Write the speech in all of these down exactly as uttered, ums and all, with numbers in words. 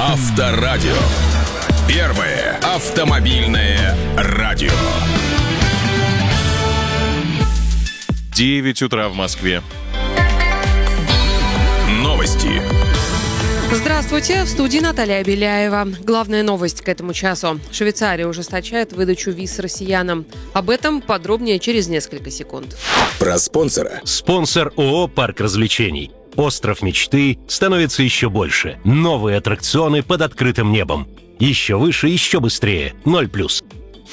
Авторадио. Первое автомобильное радио. девять утра в Москве. Новости. Здравствуйте, в студии Наталья Беляева. Главная новость к этому часу. Швейцария ужесточает выдачу виз россиянам. Об этом подробнее через несколько секунд. Про спонсора. Спонсор ООО «Парк развлечений». Остров мечты становится еще больше. Новые аттракционы под открытым небом. Еще выше, еще быстрее. Ноль плюс.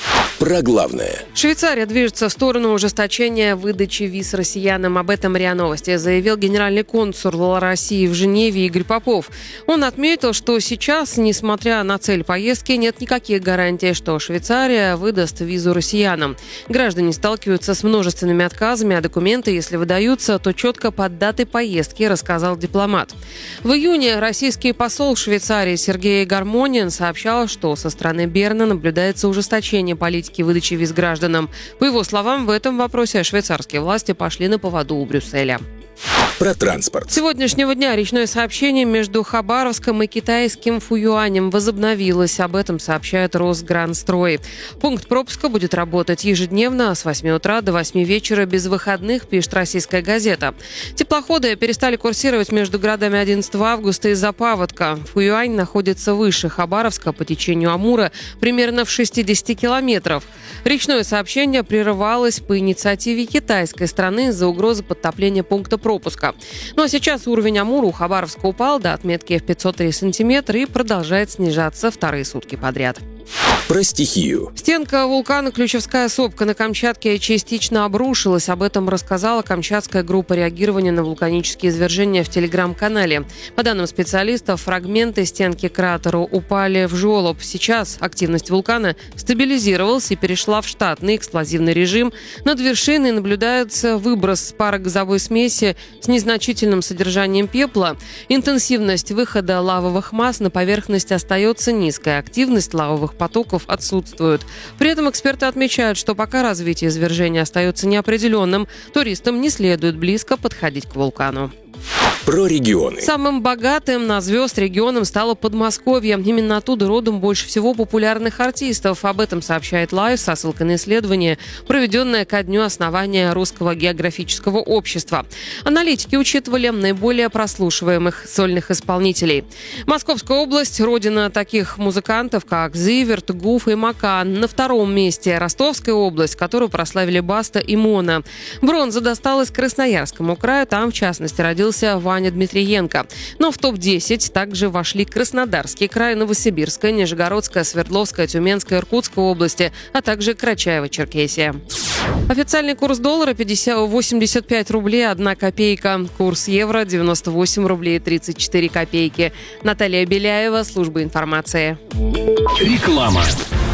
Про главное. Швейцария движется в сторону ужесточения выдачи виз россиянам. Об этом РИА Новости заявил генеральный консул России в Женеве Игорь Попов. Он отметил, что сейчас, несмотря на цель поездки, нет никаких гарантий, что Швейцария выдаст визу россиянам. Граждане сталкиваются с множественными отказами, а документы, если выдаются, то четко под датой поездки, рассказал дипломат. В июне российский посол в Швейцарии Сергей Гармонин сообщал, что со стороны Берна наблюдается ужесточение политики выдачи виз гражданам. По его словам, в этом вопросе швейцарские власти пошли на поводу у Брюсселя. Про транспорт. С сегодняшнего дня речное сообщение между Хабаровском и китайским Фуюанем возобновилось. Об этом сообщает Росгранстрой. Пункт пропуска будет работать ежедневно с восьми утра до восьми вечера без выходных, пишет российская газета. Теплоходы перестали курсировать между городами одиннадцатого августа из-за паводка. Фуюань находится выше Хабаровска по течению Амура примерно в шестидесяти километров. Речное сообщение прерывалось по инициативе китайской страны из-за угрозы подтопления пункта пропуска. Ну а сейчас уровень Амура у Хабаровска упал до отметки в пятьсот три сантиметра и продолжает снижаться вторые сутки подряд. Про стихию. Стенка вулкана Ключевская сопка на Камчатке частично обрушилась. Об этом рассказала Камчатская группа реагирования на вулканические извержения в телеграм-канале. По данным специалистов, фрагменты стенки кратера упали в желоб. Сейчас активность вулкана стабилизировалась и перешла в штатный эксплозивный режим. Над вершиной наблюдается выброс парогазовой смеси с незначительным содержанием пепла. Интенсивность выхода лавовых масс на поверхность остается низкой. Активность лавовых потоков отсутствуют. При этом эксперты отмечают, что пока развитие извержения остается неопределенным, туристам не следует близко подходить к вулкану. Про регионы. Самым богатым на звезд регионом стало Подмосковье. Именно оттуда родом больше всего популярных артистов. Об этом сообщает Лайв со ссылкой на исследование, проведенное ко дню основания Русского географического общества. Аналитики учитывали наиболее прослушиваемых сольных исполнителей. Московская область – родина таких музыкантов, как Зиверт, Гуф и Макан. На втором месте Ростовская область, которую прославили Баста и Мона. Бронза досталась Красноярскому краю. Там, в частности, родился Ваня Дмитриенко. Но в топ десять также вошли Краснодарский край, Новосибирская, Нижегородская, Свердловская, Тюменская, Иркутская области, а также Карачаево-Черкесия. Официальный курс доллара восемьдесят пять рублей одна копейка. Курс евро девяносто восемь рублей тридцать четыре копейки. Наталья Беляева, служба информации. Реклама.